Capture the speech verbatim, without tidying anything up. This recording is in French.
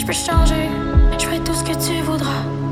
peux changer, je ferai tout ce que tu voudras.